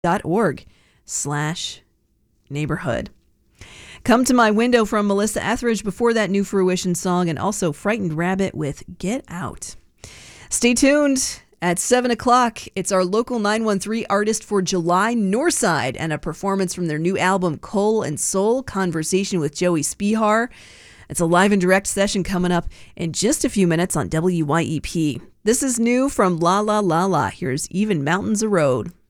www.ccc.org/neighborhood. Come to My Window from Melissa Etheridge before that New Fruition song, and also Frightened Rabbit with Get Out. Stay tuned. At 7 o'clock, it's our local 913 artist for July, Northside, and a performance from their new album, Coal and Soul, Conversation with Joey Spihar. It's a live and direct session coming up in just a few minutes on WYEP. This is new from La La La La. Here's Even Mountains a Road.